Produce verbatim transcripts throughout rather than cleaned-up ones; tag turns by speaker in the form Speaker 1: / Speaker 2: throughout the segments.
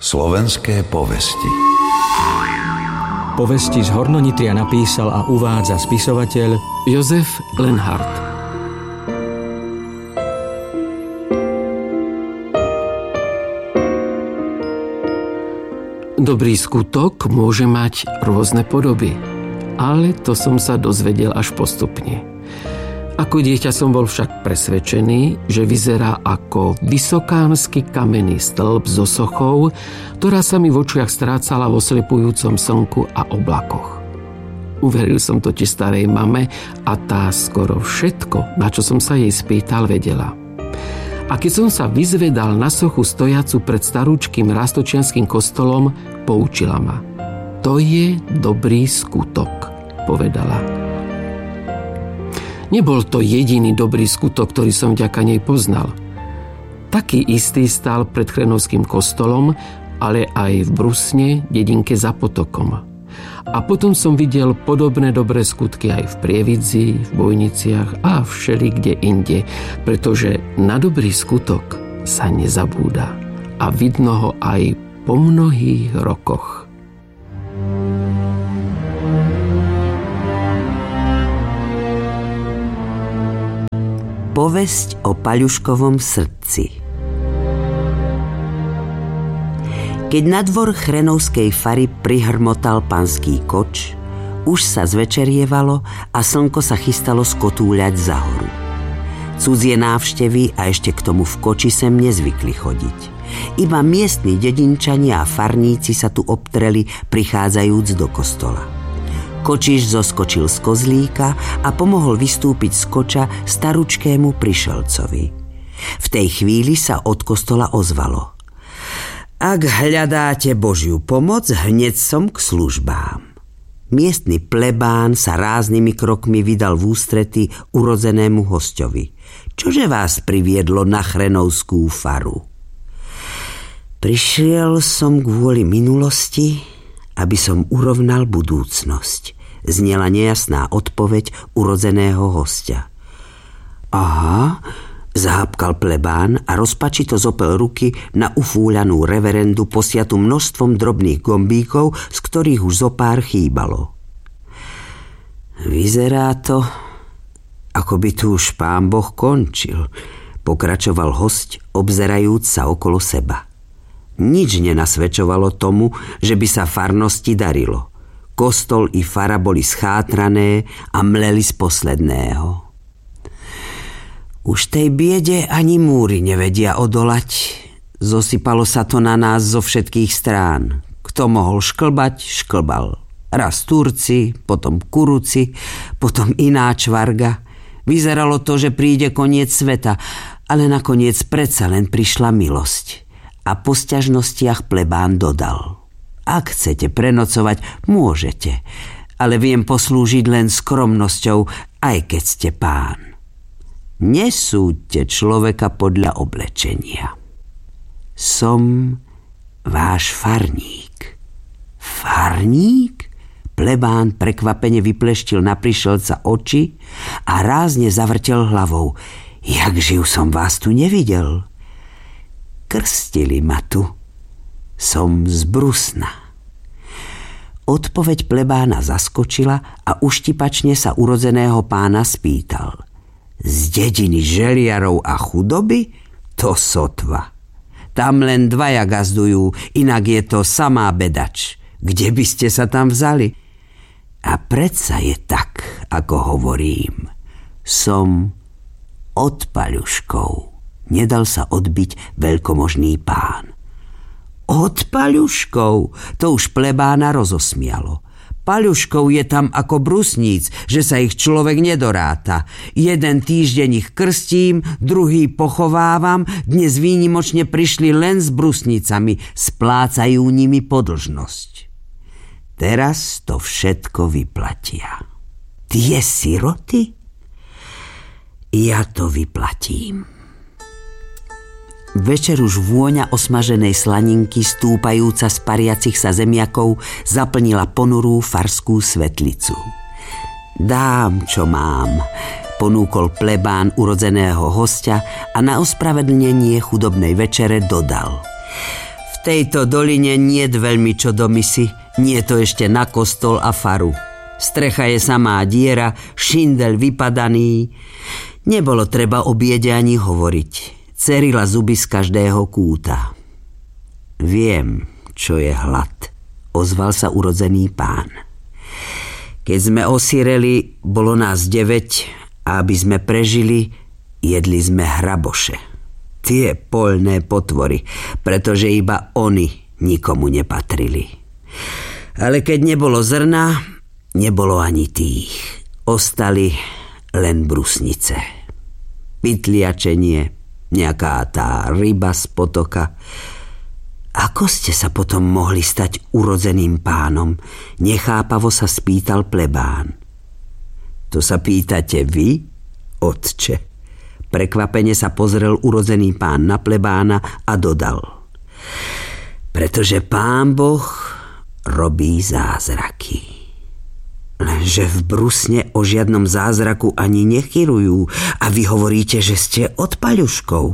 Speaker 1: Slovenské povesti.
Speaker 2: Povesti z Hornonitria napísal a uvádza spisovateľ Jozef Lenhardt. Dobrý skutok môže mať rôzne podoby, ale to som sa dozvedel až postupne. Ako dieťa som bol však presvedčený, že vyzerá ako vysokánsky kamenný stĺp so sochou, ktorá sa mi v očiach strácala vo slepujúcom slnku a oblakoch. Uveril som totiž starej mame a tá skoro všetko, na čo som sa jej spýtal, vedela. A keď som sa vyzvedal na sochu stojacu pred starúčkým rastočianským kostolom, poučila ma. To je dobrý skutok, povedala. Nebol to jediný dobrý skutok, ktorý som vďaka nej poznal. Taký istý stál pred Chrenovským kostolom, ale aj v Brusne, dedinke za potokom. A potom som videl podobné dobré skutky aj v Prievidzi, v Bojniciach a všelikde inde, pretože na dobrý skutok sa nezabúda a vidno ho aj po mnohých rokoch.
Speaker 3: Povesť o Paľuškovom srdci. Keď na dvor Chrenovskej fary prihrmotal panský koč, už sa zvečerievalo a slnko sa chystalo skotúľať za horu. Cudzie návštevy a ešte k tomu v koči sem nezvykli chodiť. Iba miestni dedinčania a farníci sa tu obtreli, prichádzajúc do kostola. Kočiš zoskočil z kozlíka a pomohol vystúpiť z koča staručkému prišelcovi. V tej chvíli sa od kostola ozvalo. Ak hľadáte Božiu pomoc, hneď som k službám. Miestny plebán sa ráznými krokmi vydal v ústrety urodzenému hosťovi. Čože vás priviedlo na Chrenovskú faru? Prišiel som kvôli minulosti, aby som urovnal budúcnosť, znela nejasná odpoveď urodzeného hostia. Aha, zahápkal plebán a rozpačito zopel ruky na ufúľanú reverendu posiatu množstvom drobných gombíkov, z ktorých už zopár chýbalo. Vyzerá to, ako by tu už pán Boh končil, pokračoval hosť, obzerajúc sa okolo seba. Nič nenasvedčovalo tomu, že by sa farnosti darilo. Kostol i fara boli schátrané a mleli z posledného. Už tej biede ani múry nevedia odolať. Zosypalo sa to na nás zo všetkých strán. Kto mohol šklbať, šklbal. Raz Turci, potom Kuruci, potom iná čvarga. Vyzeralo to, že príde koniec sveta, ale nakoniec predsa len prišla milosť. A po sťažnostiach plebán dodal. Ak chcete prenocovať, môžete, ale viem poslúžiť len skromnosťou, aj keď ste pán. Nesúďte človeka podľa oblečenia. Som váš farník. Farník? Plebán prekvapene vypleštil na prišelca oči a rázne zavrtel hlavou. Jak živ som vás tu nevidel. Krstili ma tu. Som z Brusna. Odpoveď plebána zaskočila a uštipačne sa urodzeného pána spýtal. Z dediny želiarov a chudoby? To sotva. Tam len dvaja gazdujú, inak je to samá bedač. Kde by ste sa tam vzali? A predsa je tak, ako hovorím. Som od Paľuškov. Nedal sa odbiť veľkomožný pán. Od Paľuškov? To už plebána rozosmialo. Paľuškov je tam ako brusníc, že sa ich človek nedoráta. Jeden týždeň ich krstím, druhý pochovávam, dnes výnimočne prišli len s brusnicami, splácajú nimi podlžnosť. Teraz to všetko vyplatia. Tie siroty? Ja to vyplatím. Večer už vôňa osmaženej slaninky stúpajúca z pariacich sa zemiakov zaplnila ponurú farskú svetlicu. Dám, čo mám, ponúkol plebán urodzeného hostia a na ospravedlnenie chudobnej večere dodal. V tejto doline niet veľmi čo do misy, nie to ešte na kostol a faru. Strecha je samá diera, šindel vypadaný. Nebolo treba o biede ani hovoriť. Cerila zuby z každého kúta. Viem, čo je hlad, ozval sa urodzený pán. Keď sme osireli, bolo nás deväť a aby sme prežili, jedli sme hraboše. Tie poľné potvory, pretože iba oni nikomu nepatrili. Ale keď nebolo zrna, nebolo ani tých. Ostali len brusnice. Pytliačenie, nejaká tá ryba z potoka. Ako ste sa potom mohli stať urodzeným pánom? Nechápavo sa spýtal plebán. To sa pýtate vy, otče? Prekvapene sa pozrel urodzený pán na plebána a dodal. Pretože pán Boh robí zázraky. Lenže v Brusne o žiadnom zázraku ani nechyrujú a vy hovoríte, že ste od paľuškov.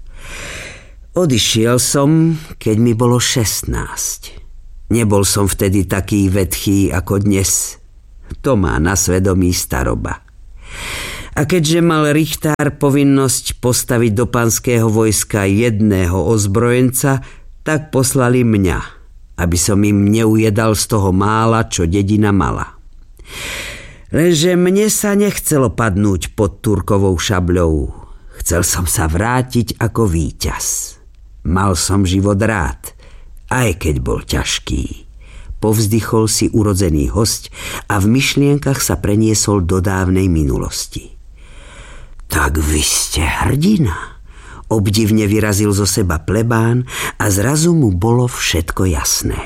Speaker 3: Odišiel som, keď mi bolo šestnásť. Nebol som vtedy taký vetchý ako dnes. To má na svedomí staroba. A keďže mal Richtár povinnosť postaviť do panského vojska jedného ozbrojenca, tak poslali mňa, aby som im neujedal z toho mála, čo dedina mala. Lenže mne sa nechcelo padnúť pod Turkovou šabľou. Chcel som sa vrátiť ako víťaz. Mal som život rád, aj keď bol ťažký. Povzdychol si urodzený hosť a v myšlienkach sa preniesol do dávnej minulosti. Tak vy ste hrdina, obdivne vyrazil zo seba plebán a zrazu mu bolo všetko jasné.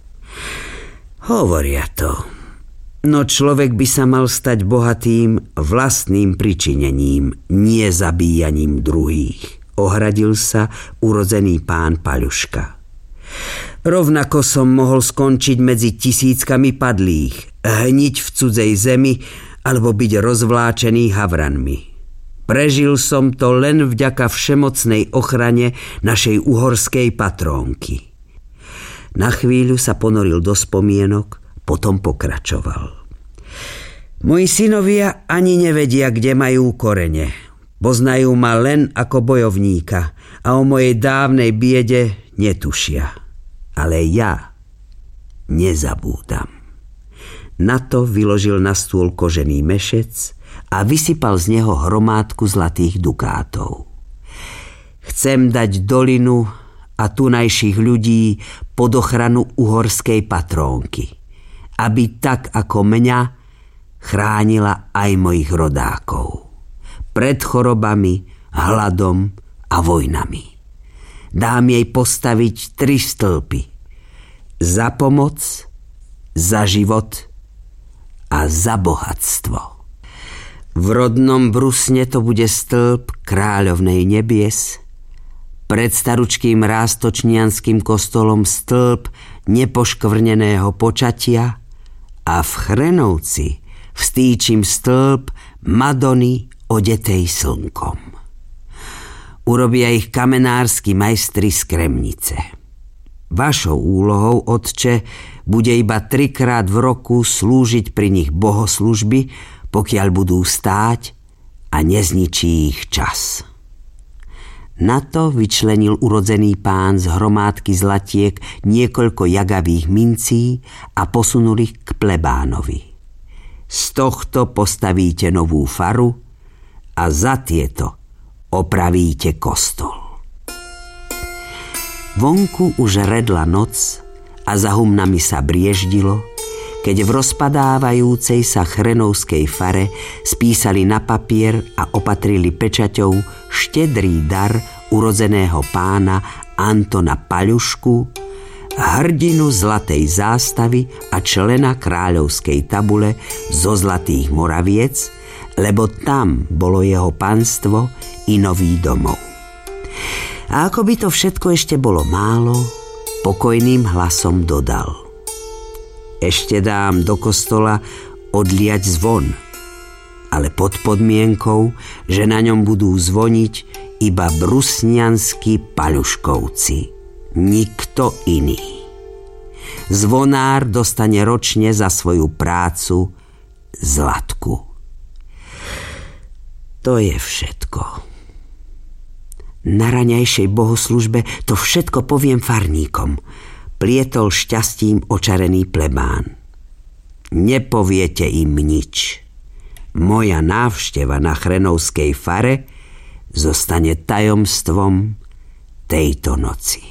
Speaker 3: Hovoria to, no človek by sa mal stať bohatým vlastným pričinením, nie zabíjaním druhých, ohradil sa urodzený pán Paľuška. Rovnako som mohol skončiť medzi tisíckami padlých, hniť v cudzej zemi alebo byť rozvláčený havranmi. Prežil som to len vďaka všemocnej ochrane našej uhorskej patrónky. Na chvíľu sa ponoril do spomienok, potom pokračoval. Moji synovia ani nevedia, kde majú korene. Poznajú ma len ako bojovníka a o mojej dávnej biede netušia. Ale ja nezabúdam. Na to vyložil na stôl kožený mešec a vysypal z neho hromádku zlatých dukátov. Chcem dať dolinu a tunajších ľudí pod ochranu uhorskej patrónky, aby tak ako mňa chránila aj mojich rodákov pred chorobami, hladom a vojnami. Dám jej postaviť tri stĺpy. Za pomoc, za život a za bohatstvo. V rodnom Brusne to bude stĺp kráľovnej nebies, pred staručkým rástočnianským kostolom stĺp nepoškvrneného počatia a v Chrenovci vstýčim stĺp Madony odetej slnkom. Urobia ich kamenársky majstri z Kremnice. Vašou úlohou, otče, bude iba trikrát v roku slúžiť pri nich bohoslužby, pokiaľ budú stáť a nezničí ich čas. Na to vyčlenil urodzený pán z hromádky zlatiek niekoľko jagavých mincí a posunul ich k plebánovi. Z tohto postavíte novú faru a za tieto opravíte kostol. Vonku už redla noc a za humnami sa brieždilo, keď v rozpadávajúcej sa chrenovskej fare spísali na papier a opatrili pečaťou štedrý dar urodzeného pána Antona Paľušku, hrdinu zlatej zástavy a člena kráľovskej tabule zo Zlatých Moraviec, lebo tam bolo jeho panstvo i nový domov. A ako by to všetko ešte bolo málo, pokojným hlasom dodal: ešte dám do kostola odliať zvon, ale pod podmienkou, že na ňom budú zvoniť iba brusnianskí paľuškovci, nikto nikto iný. Zvonár dostane ročne za svoju prácu zlatku. To je všetko. Na raňajšej bohoslužbe to všetko poviem farníkom, plietol šťastím očarený plebán. Nepoviete im nič. Moja návšteva na chrenovskej fare zostane tajomstvom tejto noci.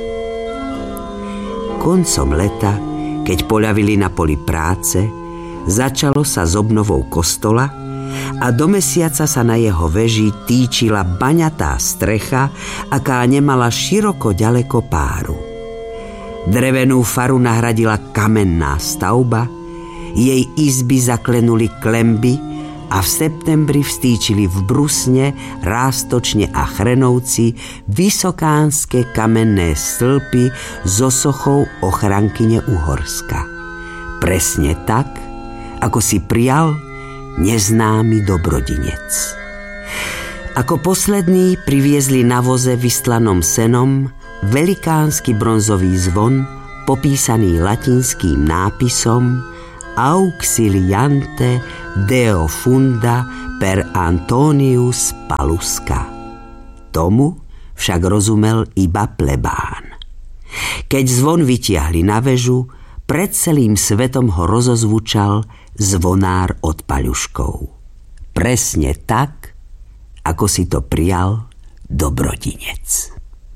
Speaker 3: Koncom leta, keď poľavili na poli práce, začalo sa s obnovou kostola a do mesiaca sa na jeho veži týčila baňatá strecha, aká nemala široko ďaleko páru. Drevenú faru nahradila kamenná stavba, jej izby zaklenuli klemby a v septembri vstýčili v Brusne, Rástočne a Chrenovci vysokánske kamenné stĺpy so sochou ochrankyne Uhorska. Presne tak, ako si prijal neznámy dobrodinec. Ako posledný priviezli na voze vystlanom senom velikánsky bronzový zvon popísaný latinským nápisom Auxiliante Deo funda per Antonius Paluska. Tomu však rozumel iba plebán. Keď zvon vytiahli na vežu, pred celým svetom ho rozozvučal zvonár od paľuškov. Presne tak, ako si to prijal dobrodinec.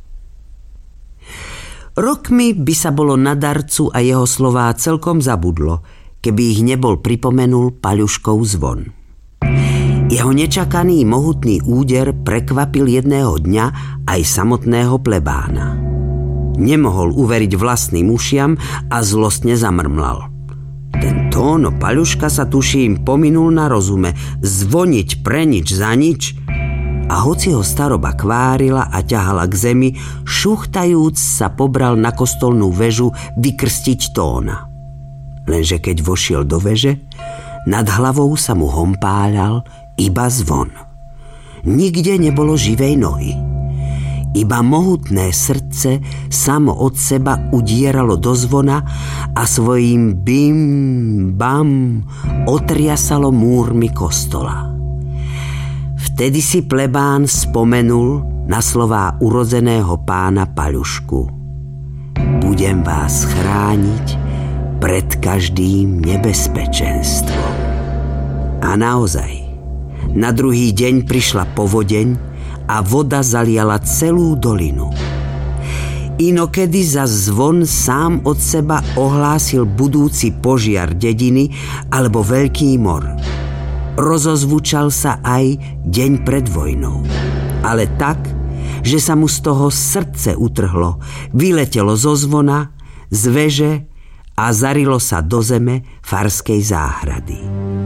Speaker 3: Rokmi by sa bolo na darcu a jeho slová celkom zabudlo, keby ich nebol pripomenul paľuškov zvon. Jeho nečakaný mohutný úder prekvapil jedného dňa aj samotného plebána. Nemohol uveriť vlastným ušiam a zlostne zamrmlal. Ten tóno paľuška sa tuším pominul na rozume, zvoniť pre nič za nič. A hoci ho staroba kvárila a ťahala k zemi, šuchtajúc sa pobral na kostolnú vežu vykrstiť tóna. Lenže keď vošiel do veže, nad hlavou sa mu hompáľal iba zvon. Nikde nebolo živej nohy. Iba mohutné srdce samo od seba udieralo do zvona a svojím bim, bam otriasalo múrmi kostola. Vtedy si plebán spomenul na slová urodzeného pána Paľušku. Budem vás chrániť pred každým nebezpečenstvom. A naozaj, na druhý deň prišla povodeň a voda zaliala celú dolinu. Inokedy za zvon sám od seba ohlásil budúci požiar dediny alebo veľký mor. Rozozvučal sa aj deň pred vojnou. Ale tak, že sa mu z toho srdce utrhlo, vyletelo zo zvona, z veže a zarilo sa do zeme farskej záhrady.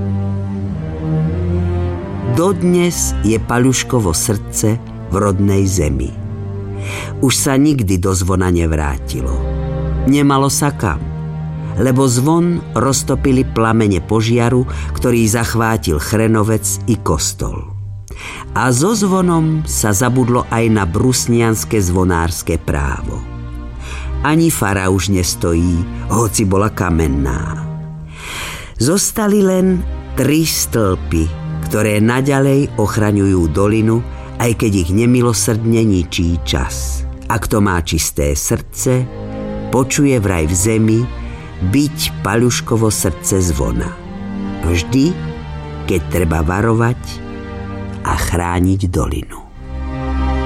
Speaker 3: Dodnes je Paľuškovo srdce v rodnej zemi. Už sa nikdy do zvona nevrátilo. Nemalo sa kam, lebo zvon roztopili plamene požiaru, ktorý zachvátil Chrenovec i kostol. A so zvonom sa zabudlo aj na brusnianske zvonárske právo. Ani fara už nestojí, hoci bola kamenná. Zostali len tri stĺpy, ktoré naďalej ochraňujú dolinu, aj keď ich nemilosrdne ničí čas. A kto má čisté srdce, počuje vraj v zemi byť Paľuškovo srdce zvona. Vždy, keď treba varovať a chrániť dolinu.